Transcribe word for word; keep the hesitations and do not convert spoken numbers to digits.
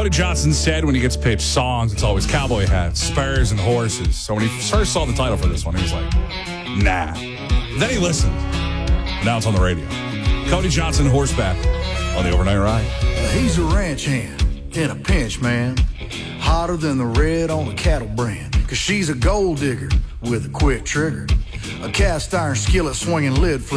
Cody Johnson said when he gets pitched songs, it's always cowboy hats, spurs, and horses. So when he first saw the title for this one, he was like, nah. Then he listened. Now it's on the radio. Cody Johnson, horseback on the Overnight Ride. He's a ranch hand in a pinch, man. Hotter than the red on a cattle brand. Cause she's a gold digger with a quick trigger. A cast iron skillet swinging lid flip.